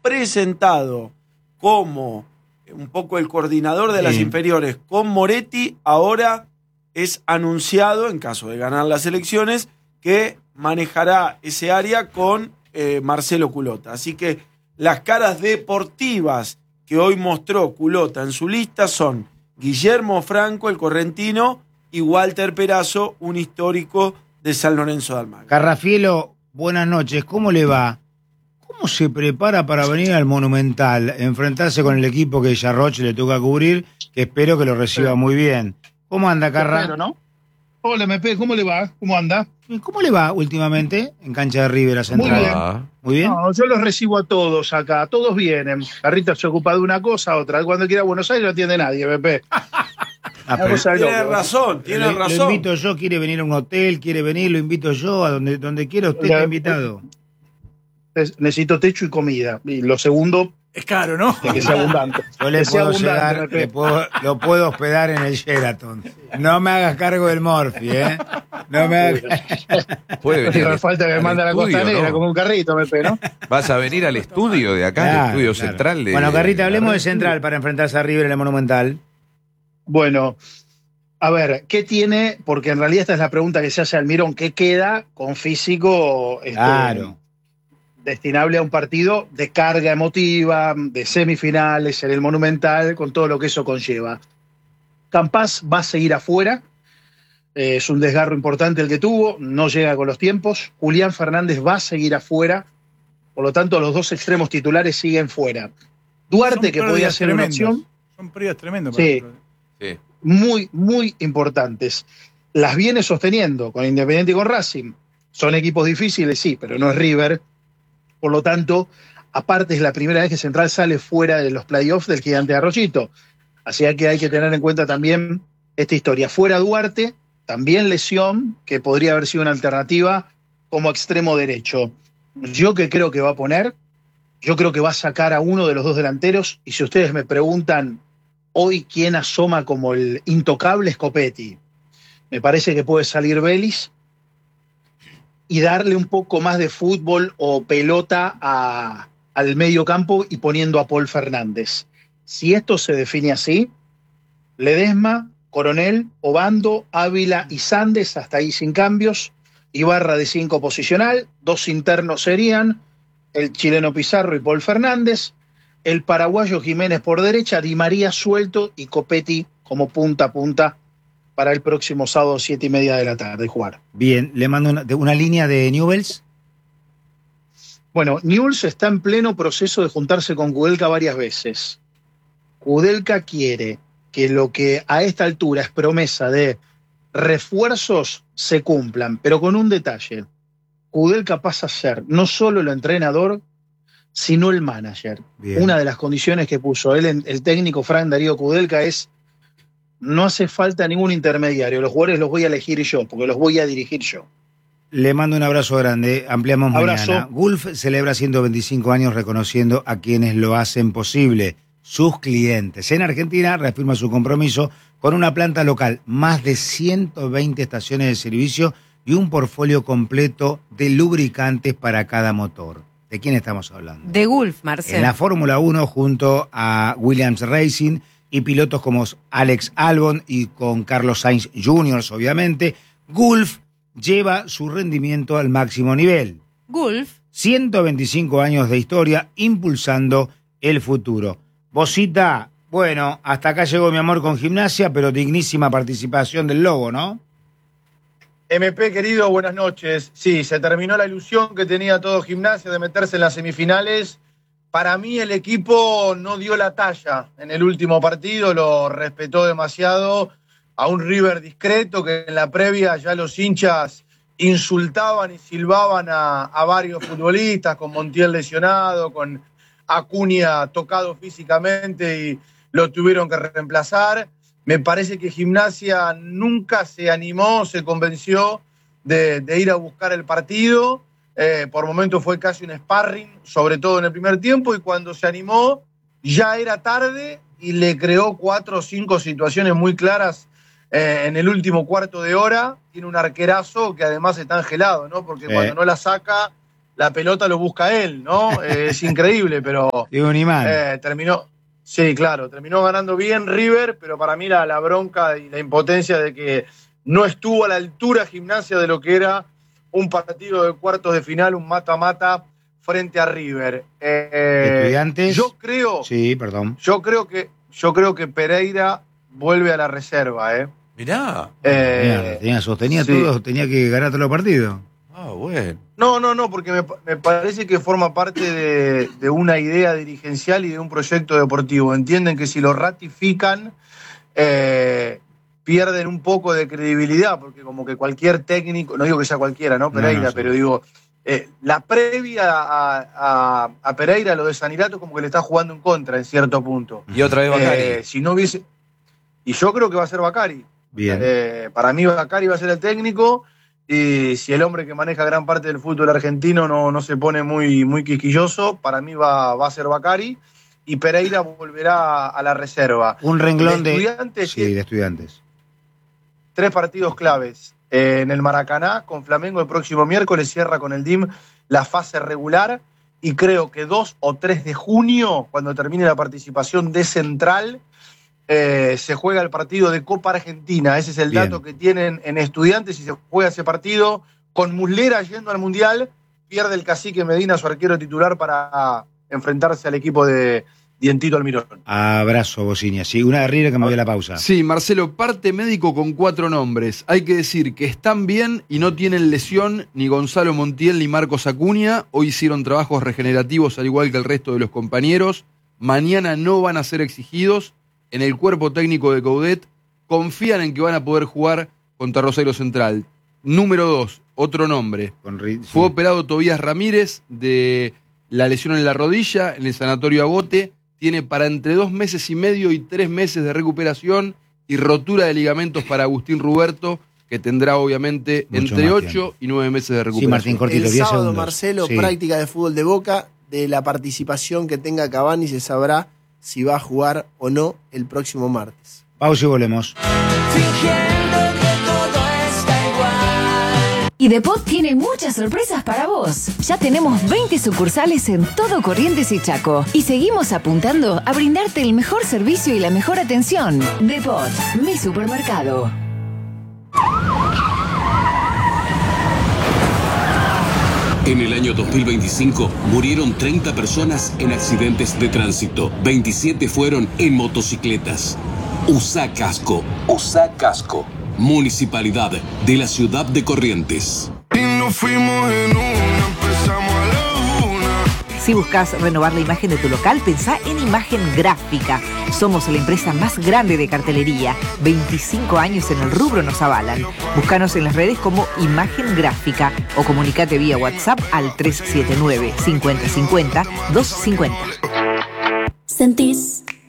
presentado como un poco el coordinador de las inferiores con Moretti, ahora es anunciado, en caso de ganar las elecciones, que manejará ese área con Marcelo Culota. Así que las caras deportivas que hoy mostró Culota en su lista son Guillermo Franco, el correntino, y Walter Perazo, un histórico de San Lorenzo de Almagro. Carrafielo, buenas noches, ¿cómo le va? ¿Cómo se prepara para venir al Monumental, enfrentarse con el equipo que Yarroche le toca cubrir, que espero que lo reciba muy bien? ¿Cómo anda, Carra? Espero, ¿no? Hola, MP, ¿cómo le va? ¿Cómo anda? ¿Cómo le va últimamente en cancha de River a Central? Muy bien. ¿Muy bien? No, yo los recibo a todos acá, todos vienen. Carrita se ocupa de una cosa, otra. Cuando quiera a Buenos Aires no atiende nadie, MP. Tiene razón, tiene razón. Lo invito yo, quiere venir a un hotel, quiere venir, lo invito yo, a donde quiera, usted está invitado. Necesito techo y comida. Y lo segundo... Es caro, ¿no? De que sea abundante. Yo le puedo llegar, lo puedo hospedar en el Sheraton. No me hagas cargo del Morphy, ¿eh? No me hagas... Puede venir. No falta que me mande a la costanera, ¿no? Como un carrito, MP, ¿no? Vas a venir al estudio de acá, al estudio central de... Bueno, Carrita, hablemos de Central para enfrentarse a River en el Monumental. Bueno, a ver, ¿qué tiene? Porque en realidad esta es la pregunta que se hace Almirón. ¿Qué queda con físico destinable a un partido de carga emotiva, de semifinales, en el Monumental, con todo lo que eso conlleva? Campas va a seguir afuera. Es un desgarro importante el que tuvo, no llega con los tiempos. Julián Fernández va a seguir afuera. Por lo tanto, los dos extremos titulares siguen fuera. Duarte, que podía ser una opción. Son pérdidas tremendas. Sí. Muy, muy importantes. Las viene sosteniendo con Independiente y con Racing. Son equipos difíciles, sí, pero no es River. Por lo tanto, aparte es la primera vez que Central sale fuera de los playoffs del Gigante de Arroyito. Así que hay que tener en cuenta también esta historia. Fuera Duarte, también lesión, que podría haber sido una alternativa como extremo derecho. Yo que creo que va a poner, yo creo que va a sacar a uno de los dos delanteros, y si ustedes me preguntan hoy quién asoma como el intocable, Scopetti. Me parece que puede salir Vélez y darle un poco más de fútbol o pelota al medio campo y poniendo a Paul Fernández. Si esto se define así, Ledesma, Coronel, Obando, Ávila y Sandes, hasta ahí sin cambios, Ibarra de 5 posicional, 2 internos serían el chileno Pizarro y Paul Fernández, el paraguayo Jiménez por derecha, Di María suelto y Copetti como punta a punta para el próximo sábado 7:30 de la tarde jugar. Bien, le mando una línea de Newell's. Bueno, Newell's está en pleno proceso de juntarse con Kudelka varias veces. Kudelka quiere que lo que a esta altura es promesa de refuerzos se cumplan, pero con un detalle. Kudelka pasa a ser no solo el entrenador, sino el manager. Bien. Una de las condiciones que puso él, el técnico Frank Darío Kudelka, es: no hace falta ningún intermediario, los jugadores los voy a elegir yo, porque los voy a dirigir yo. Le mando un abrazo grande, ampliamos mañana. Gulf celebra 125 años reconociendo a quienes lo hacen posible, sus clientes. En Argentina reafirma su compromiso con una planta local, más de 120 estaciones de servicio y un portfolio completo de lubricantes para cada motor. ¿De quién estamos hablando? De Gulf, Marcelo. En la Fórmula 1 junto a Williams Racing y pilotos como Alex Albon y con Carlos Sainz Jr., obviamente, Gulf lleva su rendimiento al máximo nivel. Gulf. 125 años de historia impulsando el futuro. Bosita, bueno, hasta acá llegó mi amor con Gimnasia, pero dignísima participación del Lobo, ¿no? MP, querido, buenas noches. Sí, se terminó la ilusión que tenía todo Gimnasia de meterse en las semifinales. Para mí el equipo no dio la talla en el último partido, lo respetó demasiado a un River discreto que en la previa ya los hinchas insultaban y silbaban a varios futbolistas, con Montiel lesionado, con Acuña tocado físicamente y lo tuvieron que reemplazar. Me parece que Gimnasia nunca se animó, se convenció de ir a buscar el partido. Por momentos fue casi un sparring, sobre todo en el primer tiempo, y cuando se animó ya era tarde y le creó 4 o 5 situaciones muy claras en el último cuarto de hora. Tiene un arquerazo que además está angelado, ¿no? Porque cuando no la saca la pelota lo busca él, ¿no? Es increíble, pero un imán. terminó ganando bien River, pero para mí la bronca y la impotencia de que no estuvo a la altura Gimnasia de lo que era un partido de cuartos de final, un mata-mata frente a River. Estudiantes. Yo creo. Sí, perdón. Yo creo que Pereira vuelve a la reserva, Mirá. Sostenía todo, tenía que ganar todos los partidos. Bueno. No, porque me parece que forma parte de una idea dirigencial y de un proyecto deportivo. Entienden que si lo ratifican, pierden un poco de credibilidad, porque como que cualquier técnico, no digo que sea cualquiera, ¿no? Pereira, no, pero digo, la previa a Pereira, lo de Sanirato, como que le está jugando en contra en cierto punto. Y otra vez Bacari. Si no hubiese. Y yo creo que va a ser Bacari. Bien. Para mí Bacari va a ser el técnico, y si el hombre que maneja gran parte del fútbol argentino no se pone muy, muy quisquilloso, para mí va a ser Bacari, y Pereira volverá a la reserva. Un renglón de Estudiantes. 3 partidos claves. En el Maracaná, con Flamengo el próximo miércoles, cierra con el DIM la fase regular, y creo que 2 o 3 de junio, cuando termine la participación de Central, se juega el partido de Copa Argentina. Ese es el dato que tienen en Estudiantes, y se juega ese partido con Muslera yendo al Mundial. Pierde el Cacique Medina, su arquero titular, para enfrentarse al equipo de Dientito Almirón. Abrazo, Bocinia. Sí, una guerrilla que me voy a la pausa. Sí, Marcelo, parte médico con 4 nombres. Hay que decir que están bien y no tienen lesión ni Gonzalo Montiel ni Marcos Acuña. Hoy hicieron trabajos regenerativos al igual que el resto de los compañeros. Mañana no van a ser exigidos. En el cuerpo técnico de Coudet confían en que van a poder jugar contra Rosario Central. Número 2, otro nombre. Fue operado Tobías Ramírez de la lesión en la rodilla en el sanatorio Abote. Tiene para entre 2 meses y medio y 3 meses de recuperación, y rotura de ligamentos para Agustín Ruberto, que tendrá obviamente mucho entre 8 y 9 meses de recuperación. Sí, Martín, cortito, el 10 sábado, segundos. Marcelo, práctica de fútbol de Boca. De la participación que tenga Cavani se sabrá si va a jugar o no el próximo martes. Pausa y volvemos. Y Depot tiene muchas sorpresas para vos. Ya tenemos 20 sucursales en todo Corrientes y Chaco. Y seguimos apuntando a brindarte el mejor servicio y la mejor atención. Depot, mi supermercado. En el año 2025 murieron 30 personas en accidentes de tránsito. 27 fueron en motocicletas. Usá casco. Usá casco. Municipalidad de la ciudad de Corrientes. Y nos fuimos en una, empezamos a la 1. Si buscas renovar la imagen de tu local, pensá en Imagen Gráfica. Somos la empresa más grande de cartelería. 25 años en el rubro nos avalan. Búscanos en las redes como Imagen Gráfica o comunicate vía WhatsApp al 379 5050 250. Sentís